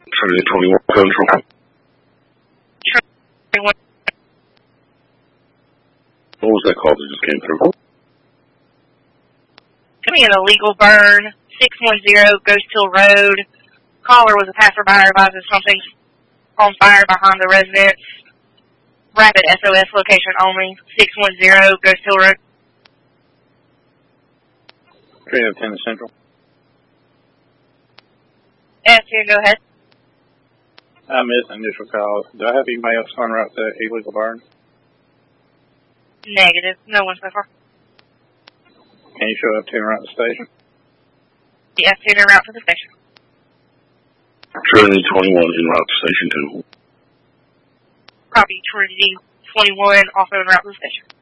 Trinity 21 Central. What was that call that just came through? Coming in a legal burn, 610 Ghost Hill Road. Caller was a passerby advising something's on fire behind the residence. Rapid SOS location only, 610 Ghost Hill Road. 310 Central. S2, go ahead. I missed an initial call. Do I have anybody else on route to illegal burn? Negative. No one so far. Can you show up to and route the station? The S2 en route to the station. Trinity 21 en route to Station 2. Copy. Trinity 21 also en route to the station.